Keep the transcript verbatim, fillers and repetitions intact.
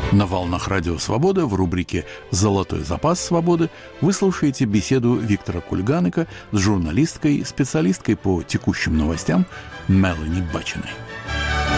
На волнах Радио Свобода в рубрике «Золотой запас свободы» вы слушаете беседу Виктора Кульганика с журналисткой, специалисткой по текущим новостям Мелани Бачиной.